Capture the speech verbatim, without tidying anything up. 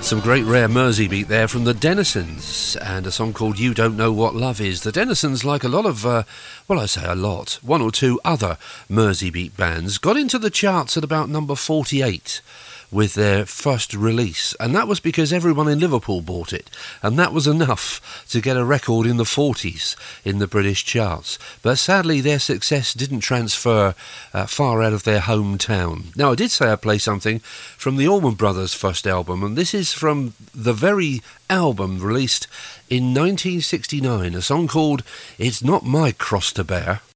Some great rare Mersey beat there from the Dennisons, and a song called You Don't Know What Love Is. The Dennisons, like a lot of, uh, well I say a lot, one or two other Mersey beat bands, got into the charts at about number forty-eight with their first release, and that was because everyone in Liverpool bought it, and that was enough to get a record in the forties in the British charts. But sadly their success didn't transfer uh, far out of their hometown. Now I did say I'd play something from the Allman Brothers' first album, and this is from the very album released in nineteen sixty-nine, a song called It's Not My Cross to Bear.